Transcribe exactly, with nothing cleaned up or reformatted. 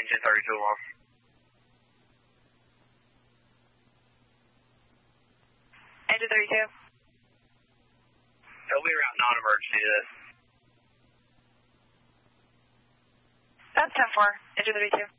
engine thirty-two off. Engine thirty-two. It'll be around non-emergency to this. That's ten four, engine thirty-two.